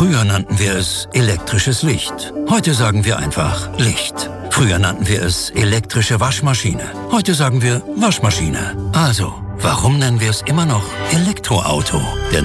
Früher nannten wir es elektrisches Licht. Heute sagen wir einfach Licht. Früher nannten wir es elektrische Waschmaschine. Heute sagen wir Waschmaschine. Also, warum nennen wir es immer noch Elektroauto?